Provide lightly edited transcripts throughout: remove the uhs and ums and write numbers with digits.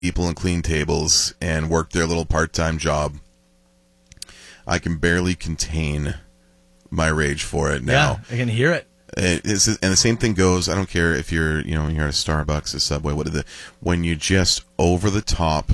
people and clean tables and work their little part-time job, I can barely contain my rage for it now. Yeah, I can hear it. And the same thing goes. I don't care if you're at a Starbucks, a Subway, when you're just over the top,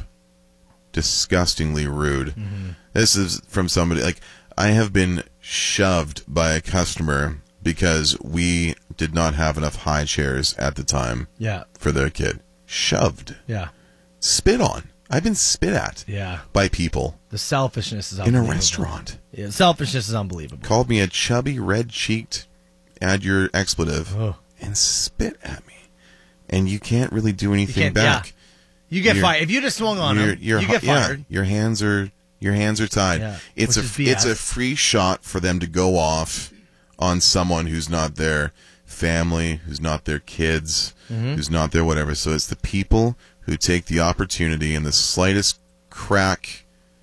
disgustingly rude. Mm-hmm. This is from somebody I have been shoved by a customer because we did not have enough high chairs at the time. Yeah. For their kid. Shoved. Yeah. Spit on. I've been spit at. Yeah. By people. The selfishness is unbelievable. In a restaurant. Yeah, selfishness is unbelievable. Called me a chubby, red-cheeked, add your expletive, and spit at me. And you can't really do anything back. Yeah. You get fired. If you just swung on him, you get fired. Your hands are tied. Yeah. It's a free shot for them to go off on someone who's not their family, who's not their kids, who's not their whatever. So it's the people who take the opportunity and the slightest crack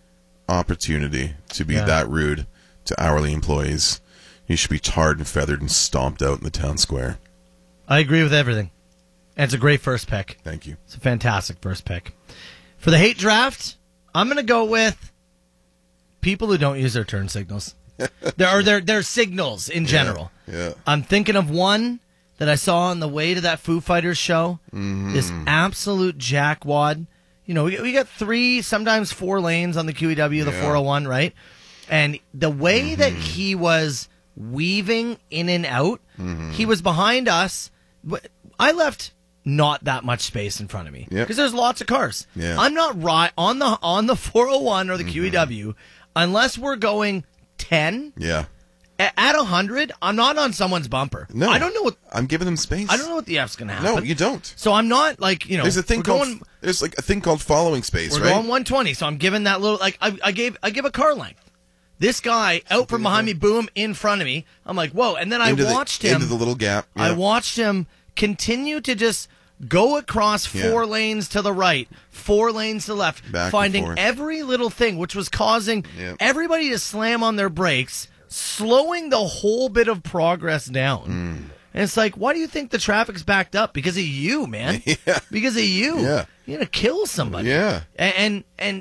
opportunity to be that rude to hourly employees. You should be tarred and feathered and stomped out in the town square. I agree with everything. And it's a great first pick. Thank you. It's a fantastic first pick. For the hate draft, I'm going to go with people who don't use their turn signals. Their signals in general. Yeah. I'm thinking of one that I saw on the way to that Foo Fighters show. This absolute jackwad. We got 3, sometimes 4 lanes on the QEW, the 401, right? And the way that he was weaving in and out, he was behind us. I left not that much space in front of me because there's lots of cars. Yeah. I'm not right on the 401 or the QEW unless we're going 10. Yeah. At 100, I'm not on someone's bumper. No, I don't know what I'm giving them space. I don't know what the F's going to happen. No, you don't. So I'm not There's a thing called following space. We're right? going 120. So I'm giving that little I give a car length. This guy out from behind me, boom, in front of me. I'm like, whoa! And then I watched him into the little gap. Yeah. I watched him continue to just go across 4 lanes to the right, 4 lanes to the left, finding every little thing, which was causing everybody to slam on their brakes, slowing the whole bit of progress down. And it's like, why do you think the traffic's backed up? Because of you, man. Yeah. Because of you. Yeah. You're gonna kill somebody. Yeah. And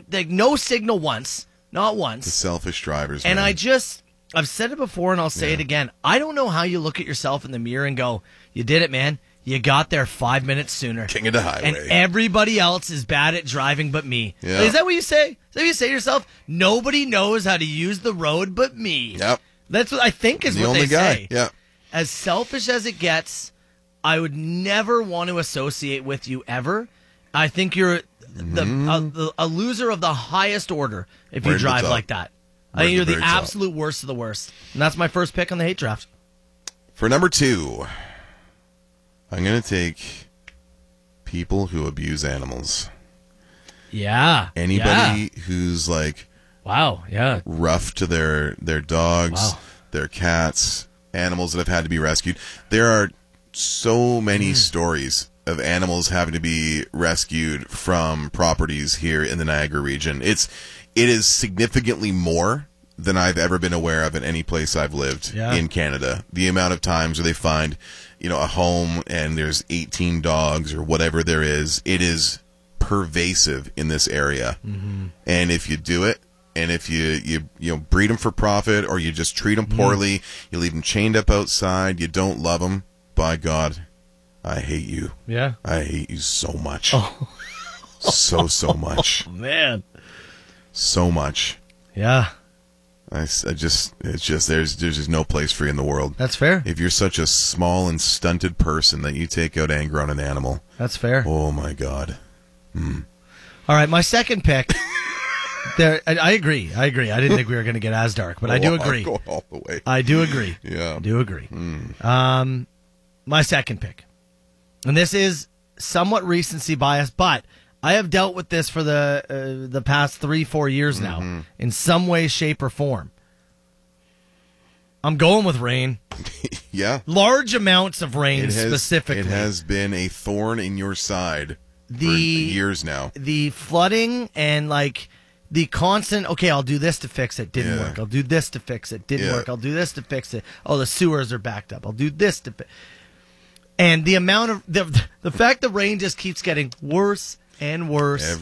no signal once. Not once. The selfish drivers. And man. I've said it before and I'll say it again. I don't know how you look at yourself in the mirror and go, you did it, man. You got there 5 minutes sooner. King of the highway. And everybody else is bad at driving but me. Yeah. Is that what you say? Is that what you say to yourself? Nobody knows how to use the road but me. Yep. That's what I think is the what only they guy. say. Yeah. As selfish as it gets, I would never want to associate with you ever. I think you're a loser of the highest order if you drive like that. I think you're the absolute worst of the worst. And that's my first pick on the hate draft. For number 2, I'm going to take people who abuse animals. Yeah. Anybody who's rough to their dogs, their cats, animals that have had to be rescued. There are so many stories of animals having to be rescued from properties here in the Niagara region. It is significantly more than I've ever been aware of in any place I've lived in Canada. The amount of times where they find, a home and there's 18 dogs or whatever there is, it is pervasive in this area. Mm-hmm. And if you do it, and if you breed them for profit or you just treat them poorly, you leave them chained up outside, you don't love them, by God, I hate you. Yeah. I hate you so much. Oh. So much. Oh, man. So much. Yeah. It's just there's just no place for you in the world. That's fair. If you're such a small and stunted person that you take out anger on an animal. That's fair. Oh my God. All right, my second pick. I agree. I didn't think we were going to get as dark, but I do agree. I'm going all the way. I do agree. Yeah. I do agree. My second pick. And this is somewhat recency bias, but I have dealt with this for the past 3-4 years now, in some way, shape, or form. I'm going with rain. Yeah. Large amounts of rain, specifically. It has been a thorn in your side for years now. The flooding and, the constant, okay, I'll do this to fix it, didn't work. I'll do this to fix it, didn't work. I'll do this to fix it. Oh, the sewers are backed up. I'll do this to fix it. And the amount of the fact the rain just keeps getting worse And worse.